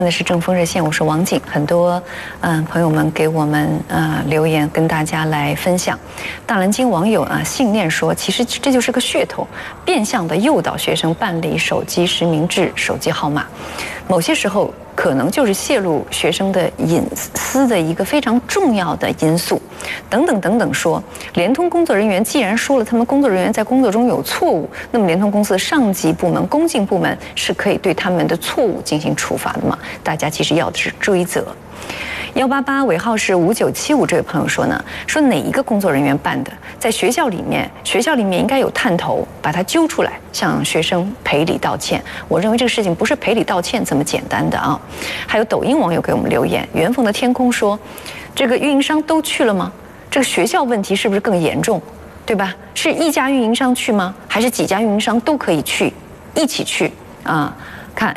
那是正风热线，我是王景。很多朋友们给我们留言，跟大家来分享。大蓝鲸网友信念说，其实这就是个噱头，变相的诱导学生办理手机实名制手机号码，某些时候可能就是泄露学生的隐私的一个非常重要的因素。等等等等说，联通工作人员既然说了他们工作人员在工作中有错误，那么联通公司的上级部门、公进部门是可以对他们的错误进行处罚的吗？大家其实要的是追责。188尾号是5975这位朋友说呢，说哪一个工作人员办的，在学校里面应该有探头把他揪出来，向学生赔礼道歉。我认为这个事情不是赔礼道歉这么简单的啊。还有抖音网友给我们留言，圆缝的天空说，这个运营商都去了吗？这个学校问题是不是更严重，对吧？是一家运营商去吗？还是几家运营商都可以去，一起去啊？看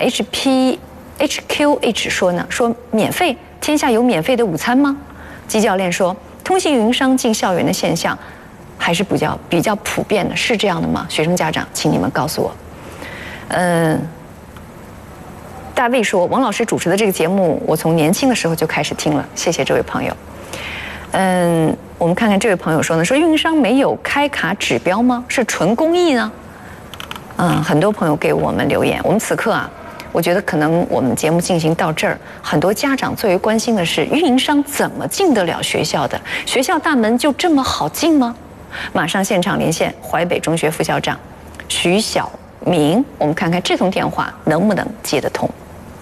HQH 说呢，说免费，天下有免费的午餐吗？季教练说，通信运营商进校园的现象还是比较普遍的，是这样的吗？学生家长，请你们告诉我。大卫说，王老师主持的这个节目，我从年轻的时候就开始听了，谢谢这位朋友。我们看看这位朋友说呢，说运营商没有开卡指标吗？是纯公益呢？很多朋友给我们留言，我们此刻我觉得可能我们节目进行到这儿，很多家长最为关心的是，运营商怎么进得了学校的？学校大门就这么好进吗？马上现场连线淮北中学副校长徐晓明，我们看看这通电话能不能接得通。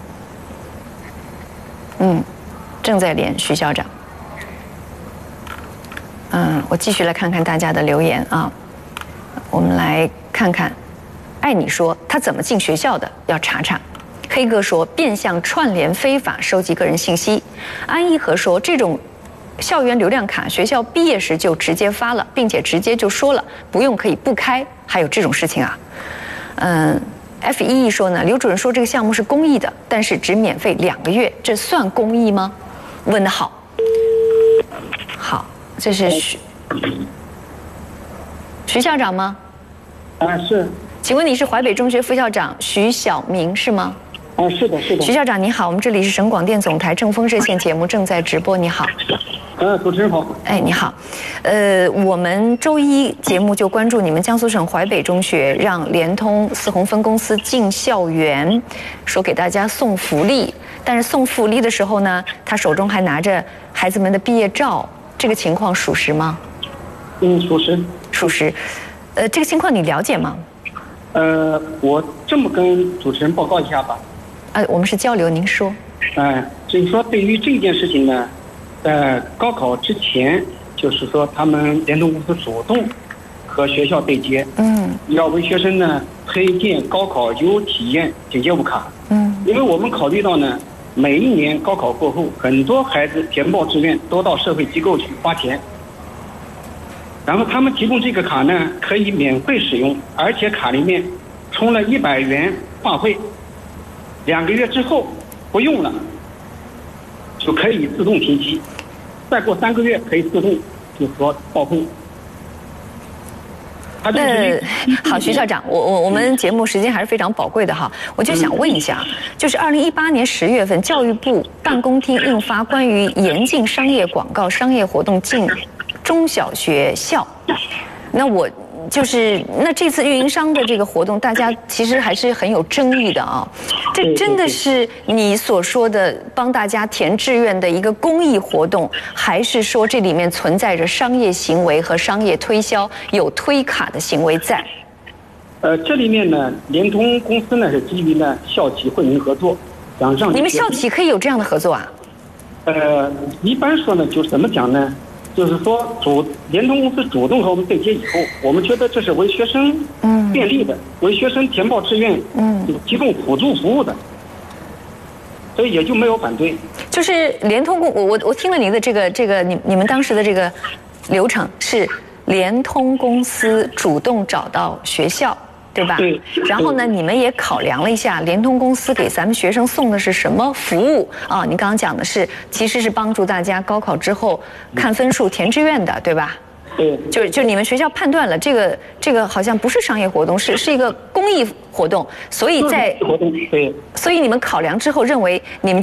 正在连徐校长。我继续来看看大家的留言啊。我们来看看，爱你说他怎么进学校的，要查查。黑哥说变相串联非法收集个人信息。安一和说这种校园流量卡，学校毕业时就直接发了，并且直接就说了不用可以不开，还有这种事情啊。F11说呢，刘主任说这个项目是公益的，但是只免费2个月，这算公益吗？问得好。好，这是徐校长吗？ 是。 请问你是淮北中学副校长徐晓明是吗？ 是的，是的。 徐校长你好，我们这里是省广电总台正风热线节目正在直播，你好。 主持人好。 你好。我们周一节目就关注你们江苏省淮北中学让联通4宏分公司进校园，说给大家送福利，但是送福利的时候呢，他手中还拿着孩子们的毕业照，这个情况属实吗？ 属实。 属实。这个情况你了解吗？ 我这么跟主持人报告一下吧。 我们是交流，您说。 就是说对于这件事情呢，在高考之前，就是说他们联通公司主动和学校对接，要为学生呢推荐高考优体验紧接物卡。因为我们考虑到呢，每一年高考过后，很多孩子填报志愿都到社会机构去花钱。然后他们提供这个卡呢，可以免费使用，而且卡里面充了100元话费，2个月之后不用了，就可以自动停机，再过3个月可以自动就是说报废。 好，徐校长，我们节目时间还是非常宝贵的哈，我就想问一下，就是2018年10月份，教育部办公厅印发关于严禁商业广告、商业活动进中小学校，那这次运营商的这个活动，大家其实还是很有争议的啊。这真的是你所说的帮大家填志愿的一个公益活动，还是说这里面存在着商业行为和商业推销，有推卡的行为在？ 这里面呢，联通公司呢是基于呢校企惠民合作，想让你们校企可以有这样的合作啊？ 一般说呢，就是怎么讲呢？就是说，联通公司主动和我们对接以后，我们觉得这是为学生便利的，为学生填报志愿提供辅助服务的，所以也就没有反对。 就是联通我听了你的这个你们当时的这个流程是联通公司主动找到学校，对吧？ 对。 然后呢，你们也考量了一下联通公司给咱们学生送的是什么服务啊？你刚刚讲的是，其实是帮助大家高考之后看分数填志愿的，对吧？ 对， 就你们学校判断了这个好像不是商业活动，是一个公益活动，所以活动对， 所以你们考量之后认为你们